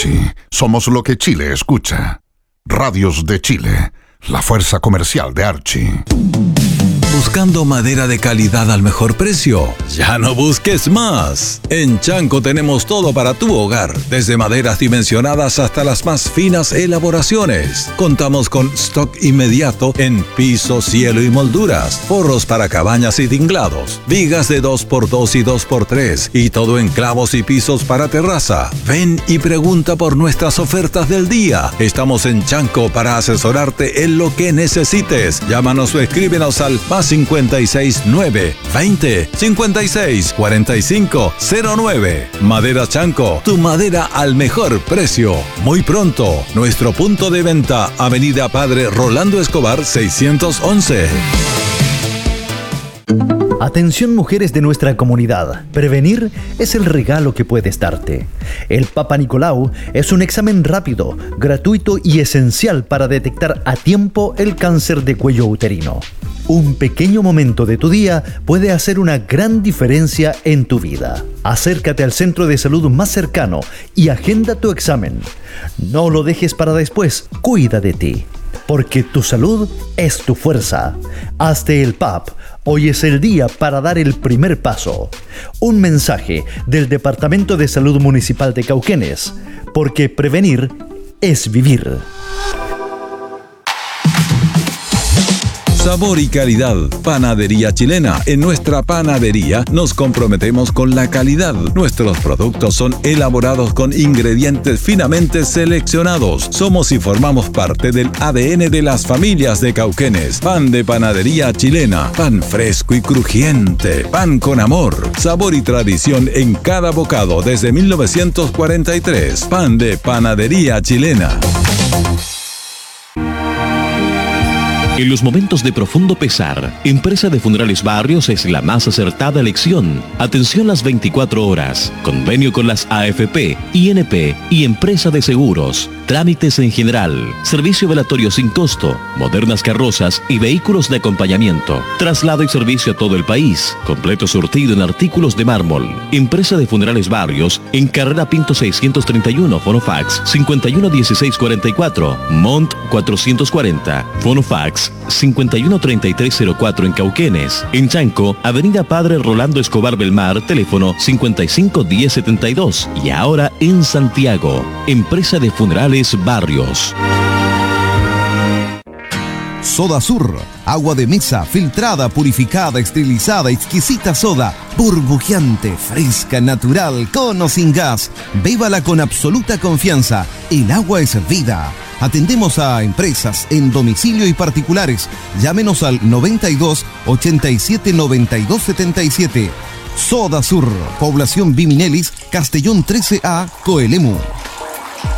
Archie, somos lo que Chile escucha. Radios de Chile, la fuerza comercial de Archie. ¿Buscando madera de calidad al mejor precio? ¡Ya no busques más! En Chanco tenemos todo para tu hogar, desde maderas dimensionadas hasta las más finas elaboraciones. Contamos con stock inmediato en piso, cielo y molduras, forros para cabañas y tinglados, vigas de 2x2 y 2x3 y todo en clavos y pisos para terraza. Ven y pregunta por nuestras ofertas del día. Estamos en Chanco para asesorarte en lo que necesites. Llámanos o escríbenos al +56 9 20 56 45 09. Madera Chanco, tu madera al mejor precio. Muy pronto, nuestro punto de venta, Avenida Padre Rolando Escobar 611. Atención mujeres de nuestra comunidad, prevenir es el regalo que puedes darte. El Papa Nicolau es un examen rápido, gratuito y esencial para detectar a tiempo el cáncer de cuello uterino. Un pequeño momento de tu día puede hacer una gran diferencia en tu vida. Acércate al centro de salud más cercano y agenda tu examen. No lo dejes para después, cuida de ti. Porque tu salud es tu fuerza. Hazte el PAP. Hoy es el día para dar el primer paso. Un mensaje del Departamento de Salud Municipal de Cauquenes. Porque prevenir es vivir. Sabor y calidad. Panadería Chilena. En nuestra panadería nos comprometemos con la calidad. Nuestros productos son elaborados con ingredientes finamente seleccionados. Somos y formamos parte del ADN de las familias de Cauquenes. Pan de Panadería Chilena. Pan fresco y crujiente. Pan con amor. Sabor y tradición en cada bocado desde 1943. Pan de Panadería Chilena. En los momentos de profundo pesar, Empresa de Funerales Barrios es la más acertada elección. Atención las 24 horas. Convenio con las AFP, INP y Empresa de Seguros. Trámites en general. Servicio velatorio sin costo. Modernas carrozas y vehículos de acompañamiento. Traslado y servicio a todo el país. Completo surtido en artículos de mármol. Empresa de Funerales Barrios en Carrera Pinto 631. Fonofax 511644. Mont 440. Fonofax 513304 en Cauquenes. En Chanco, Avenida Padre Rolando Escobar Belmar, teléfono 551072. Y ahora en Santiago, Empresa de Funerales Barrios. Soda Sur, agua de mesa, filtrada, purificada, esterilizada, exquisita soda, burbujeante, fresca, natural, con o sin gas. Bébala con absoluta confianza. El agua es vida. Atendemos a empresas en domicilio y particulares. Llámenos al 92 87 92 77. Soda Sur, población Biminelis, Castellón 13A, Coelemu.